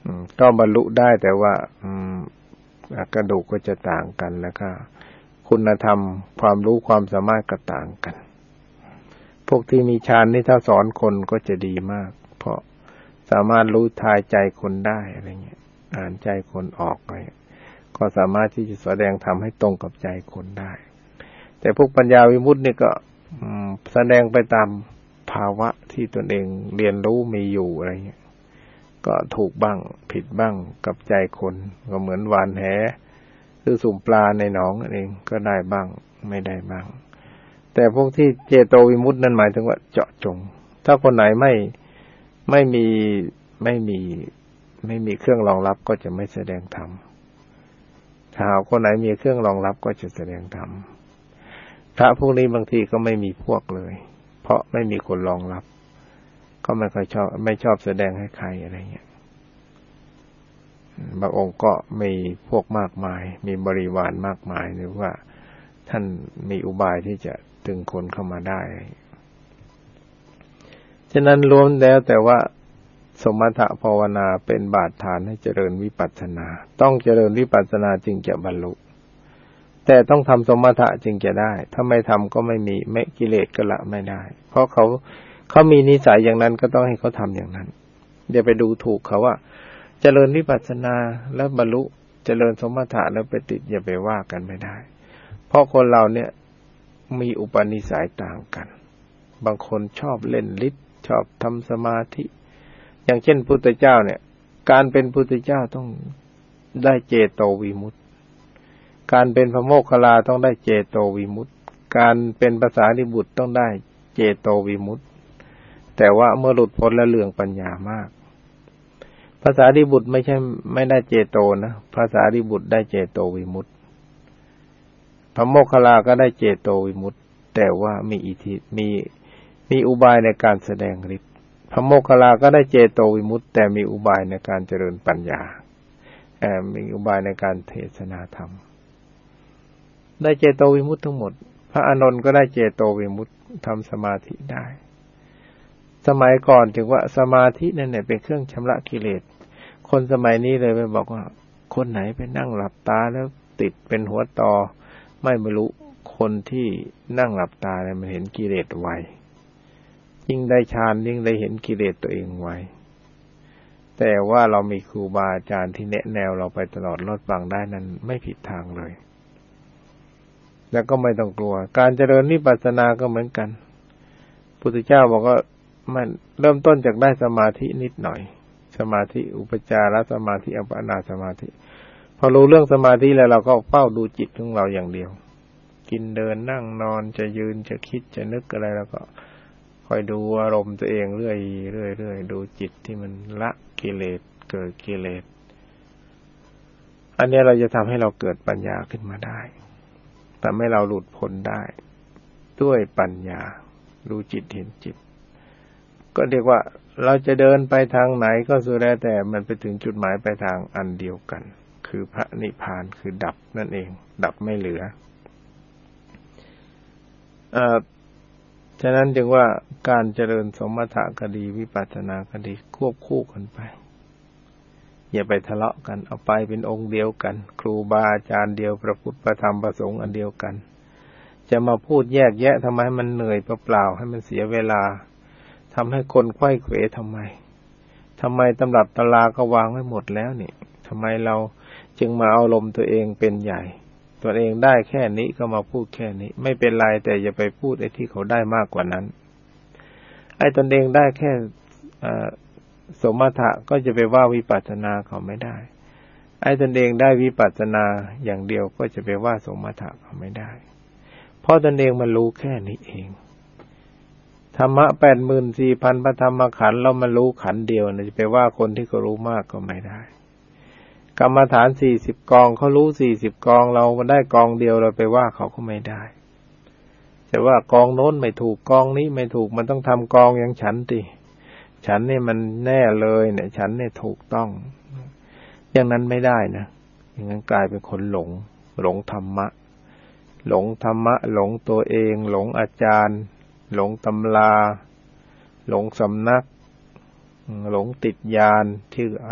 ก็บรรลุได้แต่ว่ากระดูกก็จะต่างกันแล้วก็คุณธรรมความรู้ความสามารถก็ต่างกันพวกที่มีฌานนี่ถ้าสอนคนก็จะดีมากเพราะสามารถรู้ทายใจคนได้อะไรเงี้ยอ่านใจคนออกอะไรก็สามารถที่จะแสดงธรรมให้ตรงกับใจคนได้แต่พวกปัญญาวิมุตตินี่ก็แสดงไปตามภาวะที่ตนเองเรียนรู้มีอยู่อะไรเงี้ยก็ถูกบ้างผิดบ้างกับใจคนก็เหมือนหวานแหหรือสุ่มปลาในหนองนั่นเองก็ได้บ้างไม่ได้บ้างแต่พวกที่เจโตวิมุตตินั่นหมายถึงว่าเจาะจงถ้าคนไหนไม่มีเครื่องรองรับก็จะไม่แสดงธรรมถ้าคนไหนมีเครื่องรองรับก็จะแสดงธรรมพระพวกนี้บางทีก็ไม่มีพวกเลยเพราะไม่มีคนรองรับก็ไม่ชอบแสดงให้ใครอะไรเงี้ยบางองค์ก็มีพวกมากมายมีบริวารมากมายหรือว่าท่านมีอุบายที่จะดึงคนเข้ามาได้ฉะนั้นล้วนแล้วแต่ว่าสมถะภาวนาเป็นบาดฐานให้เจริญวิปัสสนาต้องเจริญวิปัสสนาจึงจะบรรลุแต่ต้องทำสมถะจึงจะได้ถ้าไม่ทำก็ไม่มีกิเลสก็ละไม่ได้เพราะเขามีนิสัยอย่างนั้นก็ต้องให้เขาทำอย่างนั้นอย่าไปดูถูกเขาว่าเจริญวิปัสสนาแล้วบรรลุเจริญสมถะแล้วไปติดอย่าไปว่ากันไม่ได้เพราะคนเราเนี่ยมีอุปนิสัยต่างกันบางคนชอบเล่นฤทธิ์ชอบทำสมาธิอย่างเช่นพุทธเจ้าเนี่ยการเป็นพุทธเจ้าต้องได้เจโตวิมุตติการเป็นพระโมคคัลลาต้องได้เจโตวิมุตติการเป็นภาษาริบุตรต้องได้เจโตวิมุตติแต่ว่าเมื่อหลุดพ้นแล้วเรื่องปัญญามากภาษาริบุตรไม่ได้เจโตนะภาษาริบุตรได้เจโตวิมุตติพระโมคคัลลาก็ได้เจโตวิมุตติแต่ว่ามีอิทธิมีอุบายในการแสดงฤทธิ์พระโมคคัลลาก็ได้เจโตวิมุตติแต่มีอุบายในการเจริญปัญญามีอุบายในการเทศนาธรรมได้เจโตวิมุตติทั้งหมดพระอานนท์ก็ได้เจโตวิมุตติทำสมาธิได้สมัยก่อนถึงว่าสมาธินั่นเนี่ยเป็นเครื่องชำระกิเลสคนสมัยนี้เลยไปบอกว่าคนไหนไปนั่งหลับตาแล้วติดเป็นหัวตอไม่บรรลุคนที่นั่งหลับตาเนี่ยมันเห็นกิเลสไวยิ่งได้ฌานยิ่งได้เห็นกิเลสตัวเองไวแต่ว่าเรามีครูบาอาจารย์ที่แนะแนวเราไปตลอดรอดฟังได้นั้นไม่ผิดทางเลยแล้วก็ไม่ต้องกลัวการเจริญวิปัสสนาก็เหมือนกันพุทธเจ้าบอกว่ามันเริ่มต้นจากได้สมาธินิดหน่อยสมาธิอุปจารสมาธิอัปปนาสมาธิพอรู้เรื่องสมาธิแล้วเราก็เฝ้าดูจิตของเราอย่างเดียวกินเดินนั่งนอนจะยืนจะคิดจะนึกอะไรแล้วก็คอยดูอารมณ์ตัวเองเรื่อยดูจิตที่มันละกิเลสเกิดกิเลสอันนี้เราจะทำให้เราเกิดปัญญาขึ้นมาได้ทำให้เราหลุดพ้นได้ด้วยปัญญารู้จิตเห็นจิตก็เรียกว่าเราจะเดินไปทางไหนก็สุดแล้วแต่มันไปถึงจุดหมายปลายทางอันเดียวกันคือพระนิพพานคือดับนั่นเองดับไม่เหลือฉะนั้นจึงว่าการเจริญสมถะก็ดีวิปัสสนาก็ดีควบคู่กันไปอย่าไปทะเลาะกันเอาไปเป็นองค์เดียวกันครูบาอาจารย์เดียวพระพุทธพระธรรมพระสงฆ์อันเดียวกันจะมาพูดแยกแยะทำไมให้มันเหนื่อยเปล่าๆให้มันเสียเวลาทำให้คนไขว้เขวทำไมตำรับตำราก็วางไว้หมดแล้วนี่ทำไมเราจึงมาเอาลมตัวเองเป็นใหญ่ตัวเองได้แค่นี้ก็มาพูดแค่นี้ไม่เป็นไรแต่อย่าไปพูดไอ้ที่เขาได้มากกว่านั้นไอ้ตนเองได้แค่สมถะก็จะไปว่าวิปัสสนาเขาไม่ได้ไอ้ตนเองได้วิปัสสนาอย่างเดียวก็จะไปว่าสมถะเขาไม่ได้เพราะตนเองมันรู้แค่นี้เองธรรมะ 84,000 พระธรรมขันธ์เรามันรู้ขันธ์เดียวนะจะไปว่าคนที่เขารู้มากก็ไม่ได้กรรมฐาน40กองเขารู้40กองเราได้กองเดียวเราไปว่าเขาก็ไม่ได้แต่ว่ากองโน้นไม่ถูกกองนี้ไม่ถูกมันต้องทำกองอย่างฉันติฉันนี่มันแน่เลยเนี่ยฉันนี่ถูกต้องอย่างนั้นไม่ได้นะอย่างนั้นกลายเป็นคนหลงธรรมะหลงตัวเองหลงอาจารย์หลงตำราหลงสำนักหลงติดญาณชื่อ